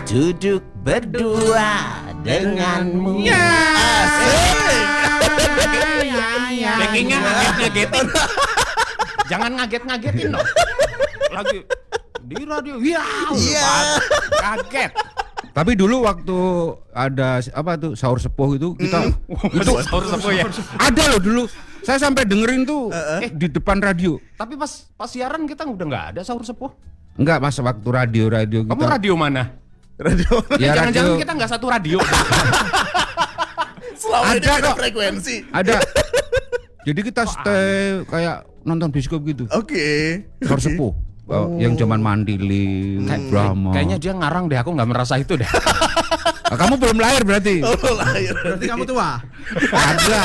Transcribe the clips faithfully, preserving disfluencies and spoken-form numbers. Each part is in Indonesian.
duduk berdua denganmu. Ya. Backingnya ngaget-ngagetin. Jangan ngaget-ngagetin dong. Lagi di radio, ya, Iya. kaget. Tapi dulu waktu ada apa tuh sahur sepuh itu kita Mm. Itu sahur sepuh ya. ada loh dulu. Saya sampai dengerin tuh Uh-uh. eh, di depan radio. Tapi pas pas siaran kita udah nggak ada sahur sepuh. Enggak, mas waktu radio-radio kita. Kamu radio mana? Radio. Ya, Jangan-jangan radio. kita nggak satu radio. Selama ini Ada beda kok. frekuensi. Ada. Jadi kita stay kayak nonton bioskop gitu. Oke. Sahur sepuh. Oh, yang zaman Mandili, Brahma. Kayaknya dia ngarang deh, aku nggak merasa itu deh. Ah, kamu belum lahir berarti. Oh, lahir. Berarti kamu tua. Ada.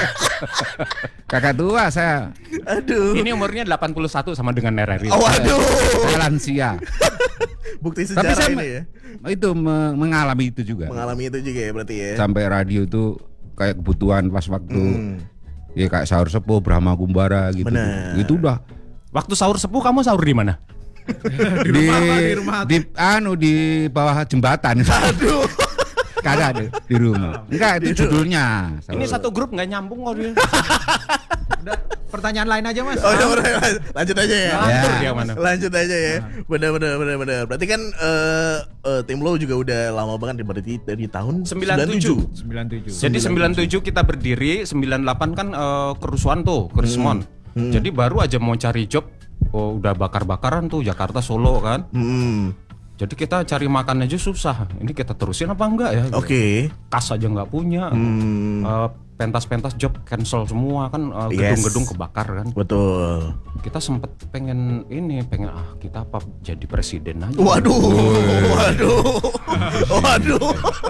Kakak tua saya. Aduh. Ini umurnya delapan puluh satu sama dengan R R I. Oh, waduh. Saya lansia. Bukti Tapi sejarah saya ini ya. itu me- mengalami itu juga. Mengalami itu juga ya berarti ya. Sampai radio itu kayak kebutuhan pas waktu Hmm. ya kayak sahur sepuh, Brahma Kumbara gitu. Bener. Itu udah Waktu sahur sepuh kamu sahur di mana? di di rumah. di anu di bawah jembatan. Aduh. Kagak ada di rumah. Enggak, itu judulnya. Ini satu grup nggak nyambung kok dia. Udah, pertanyaan lain aja mas. Oh, udah, udah, udah. Lanjut aja ya. Ngatur Ya. dia mana? Lanjut aja ya. Benar benar benar benar. Berarti kan eh eh, tim lo juga udah lama banget berarti dari tahun sembilan puluh tujuh. sembilan puluh tujuh. Jadi sembilan puluh tujuh kita berdiri, sembilan puluh delapan kan eh, kerusuhan tuh, kerismon. Jadi baru aja mau cari job, oh, udah bakar-bakaran tuh Jakarta Solo kan. Hmm. Jadi kita cari makan aja susah. Ini kita terusin apa enggak ya? Oke. Kas aja nggak punya. Hmm. Eh, pentas-pentas job cancel semua kan, eh, Yes. gedung-gedung kebakar kan. Betul. Kita sempet pengen ini, pengen ah kita apa jadi presiden aja. Waduh. Waduh. Waduh.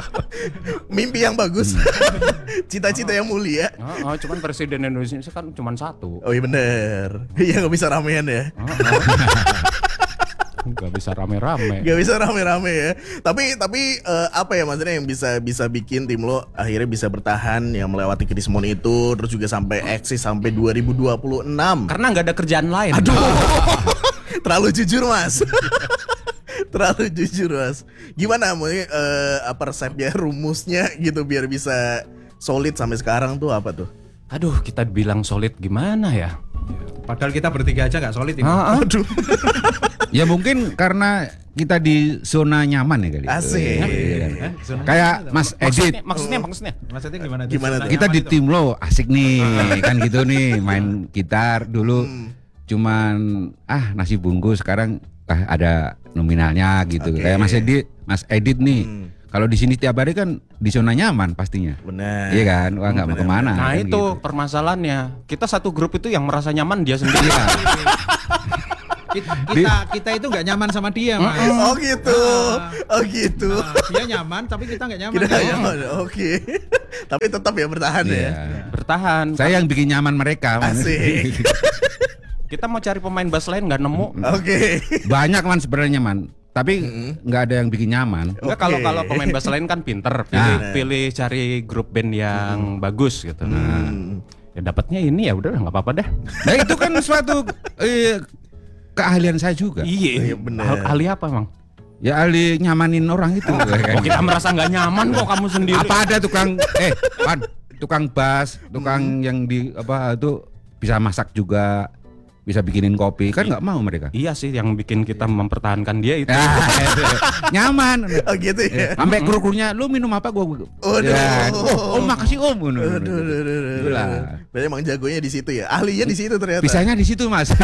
Mimpi yang bagus. Cita-cita yang mulia. Ah, ah, cuman presiden Indonesia kan cuman satu. Oh iya bener. Iya gak bisa ramean ya. Ah, ah. Nggak bisa rame-rame. Gak bisa rame-rame ya. Tapi tapi eh, apa ya maksudnya yang bisa bisa bikin tim lo akhirnya bisa bertahan yang melewati krismon itu terus juga sampai eksis sampai dua ribu dua puluh enam. Karena nggak ada kerjaan lain. Aduh. Terlalu jujur mas. Terlalu jujur mas. Gimana maksudnya eh, apa resepnya, rumusnya gitu biar bisa solid sampai sekarang tuh apa tuh? Aduh, kita bilang solid gimana ya? Padahal kita bertiga aja nggak solid ini. Ah, ah. Aduh. ya mungkin karena kita di zona nyaman ya kali. Asik. Iya kan? Eh, zona Kayak nyaman Mas Maksudnya, Edit. maksudnya, maksudnya. Maksudnya gimana? tuh? Gimana Zona tuh? Kita nyaman di itu. tim lo asik nih kan gitu nih main gitar dulu cuman ah nasi bungkus sekarang ah, ada nominalnya gitu. Oke. Kayak Mas Edit, Mas Edit nih. Hmm. Kalau di sini tiap hari kan di zona nyaman pastinya. Benar. Iya kan? Wah nggak mau Benar, kemana. Nah kan itu gitu. permasalahannya. Kita satu grup itu yang merasa nyaman dia sendiri. Iya. Kita, kita kita itu nggak nyaman sama dia mas. Oh gitu. Ah. Oh gitu. Nah, dia nyaman tapi kita nggak nyaman. Kita ya. nyaman. Oke. Tapi tetap ya bertahan Iya. ya. Bertahan. Saya yang bikin nyaman mereka. Man. Asik. Kita mau cari pemain bass lain nggak nemu. Oke. Banyak man sebenarnya man. Tapi nggak ada yang bikin nyaman. Enggak, Oke. kalau kalau pemain bass lain kan pinter, pilih Nah. pilih cari grup band yang bagus gitu. Nah, Hmm. ya dapatnya ini ya udah nggak apa-apa deh. Nah itu kan suatu eh, keahlian saya juga. Iya, Iya, bener. Al- ahli apa emang? Ya ahli nyamanin orang itu. Oh, kita merasa nggak nyaman kok kamu sendiri. Apa ada tukang eh Pan, tukang bass, tukang yang di apa itu bisa masak juga, bisa bikinin kopi kan nggak mau mereka. Iya sih, yang bikin kita mempertahankan dia itu. Ah, itu. Nyaman. Oh gitu ya. Sampai kru-krunya lu minum apa gua. Waduh. Ya, oh, oh, makasih Om. Aduh, aduh, aduh, aduh. Itulah. Berarti emang jagonya di situ ya. Ahlinya di situ ternyata. Bisanya di situ, Mas.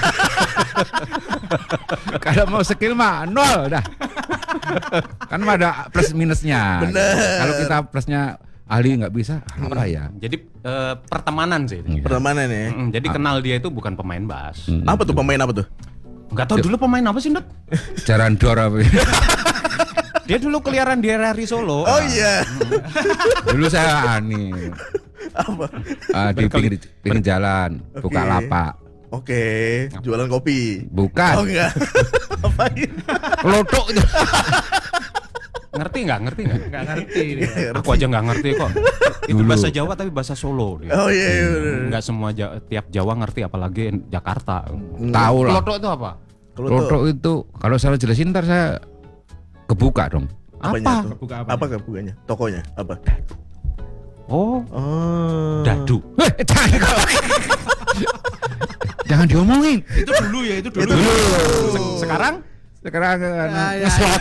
Kalau mau skill mah nol dah. Kan mah ada plus minusnya. Bener. Kalau kita plusnya ahli nggak bisa, apa ya? Jadi eh, pertemanan sih. Iya. Pertemanan ya. Mm, jadi kenal dia itu bukan pemain bass. Hmm. Apa tuh pemain apa tuh? Nggak tahu dulu pemain apa sih, Ndut? Jaran dor apa? Dia dulu keliaran di R R I Solo. Oh iya. Dulu saya ani Apa? ah, di pinggir, pinggir jalan, buka Oke. lapak. Oke, jualan kopi. Bukan. Oh enggak. Apain? Lotok itu. Ngerti nggak? Ngerti nggak? Nggak ngerti. dia. Aku aja nggak ngerti kok. Itu Dulu. bahasa Jawa tapi bahasa Solo dia. Oh iya, iya bener. Nggak semua Ja- tiap Jawa ngerti apalagi Jakarta. Tahu lah. Lotok itu apa? Kalau Lotok itu kalau saya jelasin ntar saya kebuka dong. Apanya Apa? tuh? Kebuka apanya? Apa kebukanya? Tokonya apa? Oh, Oh. dadu. Eh, jangan, jangan diomongin. Itu dulu ya, itu dulu. Itu dulu. Se- Sekarang? Sekarang Ya, ya, ngeslot.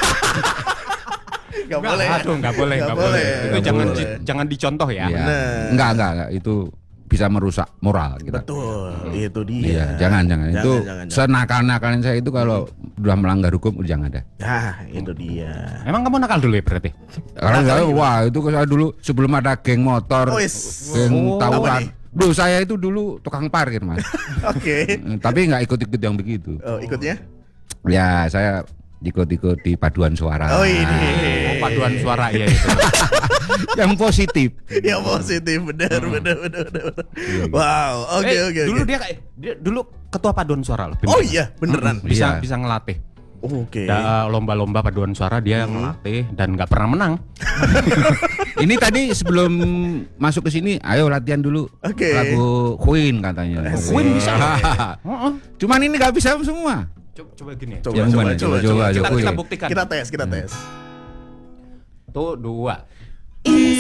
Gak boleh. Aduh, nggak boleh, Nggak nggak boleh. boleh. Itu Nggak jangan boleh. di- jangan dicontoh ya. Iya. Bener. Enggak, enggak, enggak. Itu bisa merusak moral kita. Betul, itu dia. Iya, jangan, jangan. Jangan, Itu jangan, jangan. senakal-nakalnya saya itu kalau udah melanggar hukum udah jangan ada. Nah, itu dia. Emang kamu nakal dulu ya berarti? Kalau saya, wah itu saya dulu sebelum ada geng motor, Oh, yes. geng Oh, apa tawuran. nih? Duh, saya itu dulu tukang parkir, Mas. Oke. Eh, Tapi nggak ikut-ikut yang begitu. Oh, ikutnya? Ya, saya ikut-ikut di paduan suara. Oh, ini. Oh, paduan suara ya itu. Yang positif. Yang positif, benar, benar, benar, benar. benar. Iya, gitu. Wow, oke, Eh, oke, Dulu oke. dia kayak dia dulu ketua paduan suara loh. Oh iya, beneran. Bisa Iya. bisa ngelatih. Oke. Da- lomba-lomba paduan suara dia ngelatih dan nggak pernah menang. Ini tadi sebelum masuk ke sini, ayo latihan dulu Oke. lagu Queen katanya. Queen bisa. Heeh. Cuman ini nggak bisa semua. Coba, coba gini ya. Coba, Yang coba, mana? coba, Coba, coba. coba, Kita, Queen. kita buktikan. Kita tes, kita tes. Tuh dua. Is